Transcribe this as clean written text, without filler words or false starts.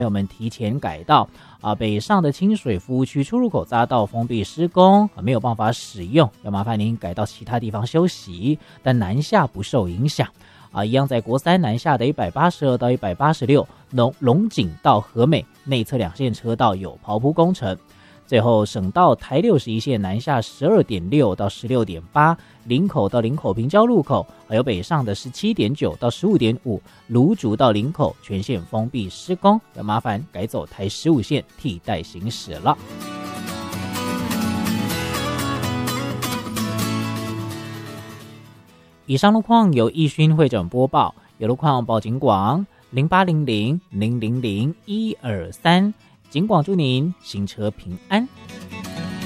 朋友们提前改道北上的清水服务区出入口匝道封闭施工没有办法使用，要麻烦您改到其他地方休息，但南下不受影响一样在国三南下的182到186龙井到和美内侧2线车道有刨铺工程。最后省道台61线南下 12.6 到 16.8 林口到林口平交路口，还有北上的 17.9 到 15.5 芦竹到林口全线封闭施工，要麻烦改走台15线替代行驶了。以上路况由义勋会诊播报，有路况报警广0800 000 123，警广祝您行车平安。